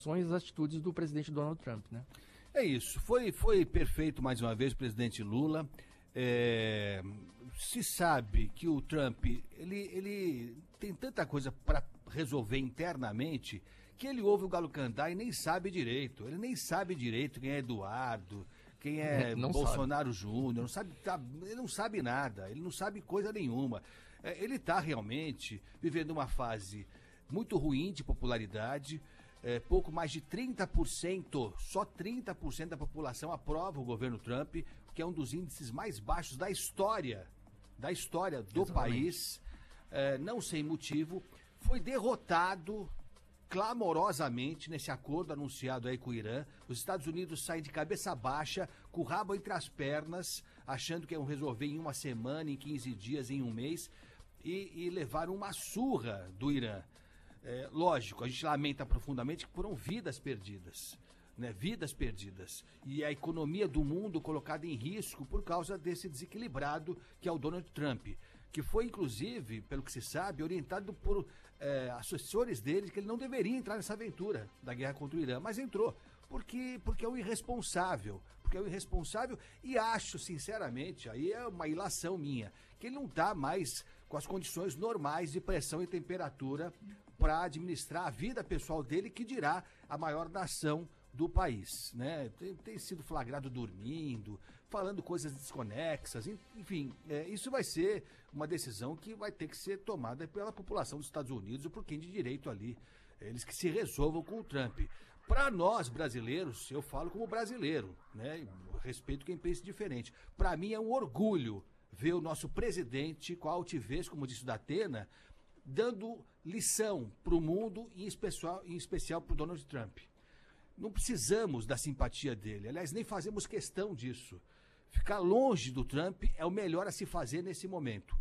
as atitudes do presidente Donald Trump, né? É isso, foi perfeito mais uma vez o presidente Lula. Se sabe que o Trump, ele tem tanta coisa para resolver internamente que ele ouve o galo cantar e nem sabe direito. Ele nem sabe direito quem é Eduardo, quem é Bolsonaro Júnior, ele não sabe nada, ele não sabe coisa nenhuma. Ele está realmente vivendo uma fase muito ruim de popularidade. Pouco mais de 30%, só 30% da população aprova o governo Trump, que é um dos índices mais baixos da história do país, não sem motivo. Foi derrotado clamorosamente nesse acordo anunciado aí com o Irã. Os Estados Unidos saem de cabeça baixa, com o rabo entre as pernas, achando que iam resolver em uma semana, em 15 dias, em um mês, e levaram uma surra do Irã. Lógico, a gente lamenta profundamente que foram vidas perdidas, né? Vidas perdidas. E a economia do mundo colocada em risco por causa desse desequilibrado que é o Donald Trump, que foi, inclusive, pelo que se sabe, orientado por assessores dele que ele não deveria entrar nessa aventura da guerra contra o Irã, mas entrou, porque é um irresponsável. Porque é um irresponsável e acho, sinceramente, aí é uma ilação minha, que ele não está mais com as condições normais de pressão e temperatura para administrar a vida pessoal dele, que dirá a maior nação do país, né? Tem sido flagrado dormindo, falando coisas desconexas, enfim, isso vai ser uma decisão que vai ter que ser tomada pela população dos Estados Unidos ou por quem de direito ali, eles que se resolvam com o Trump. Para nós brasileiros, eu falo como brasileiro, né? Respeito quem pense diferente. Para mim é um orgulho ver o nosso presidente com a altivez, como disse o Datena, dando lição para o mundo, em especial para o Donald Trump. Não precisamos da simpatia dele, aliás, nem fazemos questão disso. Ficar longe do Trump é o melhor a se fazer nesse momento.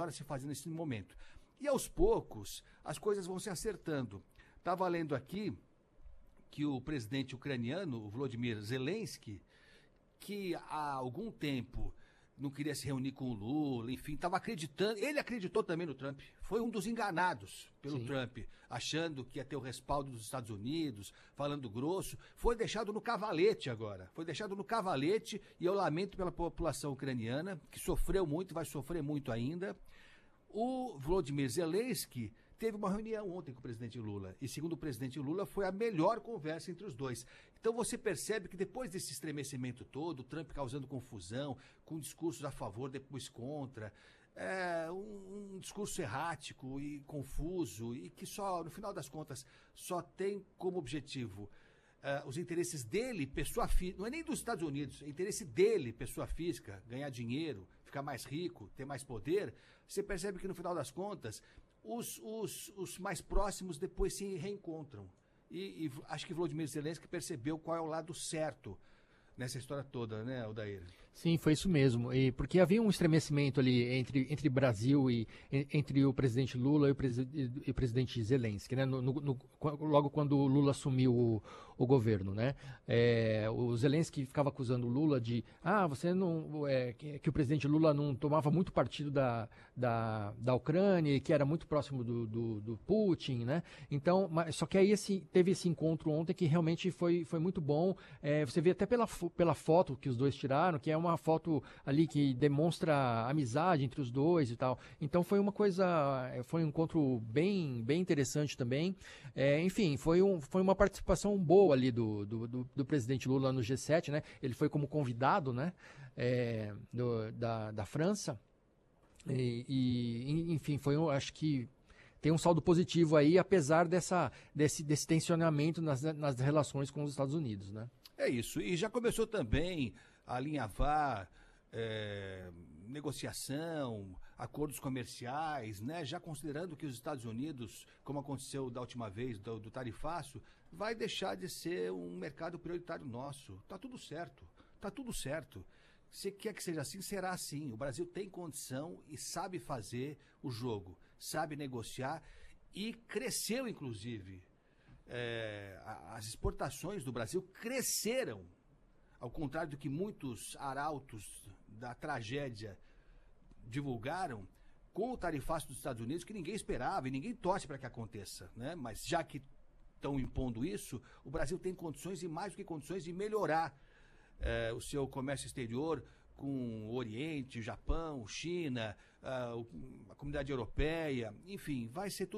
E aos poucos, as coisas vão se acertando. Estava lendo aqui que o presidente ucraniano, o Volodymyr Zelensky, que há algum tempo não queria se reunir com o Lula, enfim, estava acreditando, ele acreditou também no Trump, foi um dos enganados pelo Trump, achando que ia ter o respaldo dos Estados Unidos, falando grosso, foi deixado no cavalete agora, e eu lamento pela população ucraniana, que sofreu muito, vai sofrer muito ainda. O Volodymyr Zelensky teve uma reunião ontem com o presidente Lula, e segundo o presidente Lula, foi a melhor conversa entre os dois. Então você percebe que depois desse estremecimento todo, o Trump causando confusão, com discursos a favor, depois contra, um discurso errático e confuso, e que só, no final das contas, só tem como objetivo os interesses dele, pessoa física, não é nem dos Estados Unidos, é interesse dele, pessoa física, ganhar dinheiro, ficar mais rico, ter mais poder. Você percebe que no final das contas, os mais próximos depois se reencontram. E acho que Volodymyr Zelensky percebeu qual é o lado certo nessa história toda, né, Odair? Sim, foi isso mesmo. E porque havia um estremecimento ali entre Brasil e entre o presidente Lula e o presidente Zelensky, né? Logo quando o Lula assumiu o governo, né? O Zelensky ficava acusando o Lula de você não que o presidente Lula não tomava muito partido da Ucrânia e que era muito próximo do Putin, né? Então, só que aí teve esse encontro ontem que realmente foi muito bom. Você vê até pela foto que os dois tiraram, que é uma foto ali que demonstra amizade entre os dois e tal. Então foi um encontro bem interessante também. Enfim, foi uma participação boa ali do presidente Lula no G7, né? Ele foi como convidado, né? Da França. Enfim, acho que tem um saldo positivo aí, apesar desse tensionamento nas relações com os Estados Unidos, né? É isso. E já começou também a alinhavar negociação, acordos comerciais, né? Já considerando que os Estados Unidos, como aconteceu da última vez do tarifaço, vai deixar de ser um mercado prioritário nosso. Tá tudo certo. Se quer que seja assim, será assim. O Brasil tem condição e sabe fazer o jogo, sabe negociar e cresceu, inclusive. As exportações do Brasil cresceram, ao contrário do que muitos arautos da tragédia divulgaram, com o tarifaço dos Estados Unidos, que ninguém esperava e ninguém torce para que aconteça, né? Mas já que estão impondo isso, o Brasil tem condições, e mais do que condições, de melhorar o seu comércio exterior com o Oriente, Japão, China, a comunidade europeia, enfim, vai ser tudo